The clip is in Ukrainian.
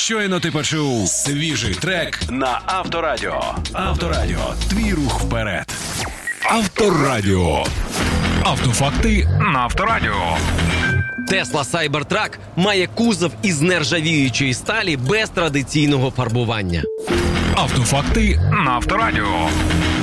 Щойно ти почув свіжий трек на Авторадіо. Авторадіо. Твій рух вперед. Авторадіо. Автофакти на Авторадіо. Tesla Cybertruck має кузов із нержавіючої сталі без традиційного фарбування. Автофакти на Авторадіо.